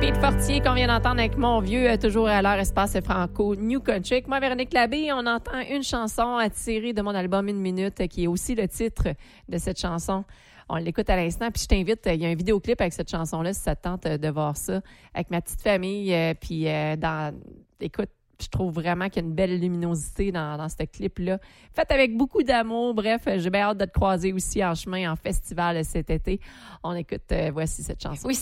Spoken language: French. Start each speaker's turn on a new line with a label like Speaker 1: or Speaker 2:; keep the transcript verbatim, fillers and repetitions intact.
Speaker 1: Kate Fortier qu'on vient d'entendre avec Mon Vieux, toujours à l'heure espace franco New Country. Avec moi, Véronique Labbé, on entend une chanson tirée de mon album Une Minute, qui est aussi le titre de cette chanson. On l'écoute à l'instant, puis je t'invite, il y a un vidéoclip avec cette chanson-là, si ça te tente de voir ça, avec ma petite famille, puis dans... Écoute, je trouve vraiment qu'il y a une belle luminosité dans, dans ce clip-là. Fait avec beaucoup d'amour. Bref, j'ai bien hâte de te croiser aussi en chemin, en festival cet été. On écoute, euh, voici cette chanson.
Speaker 2: Oui,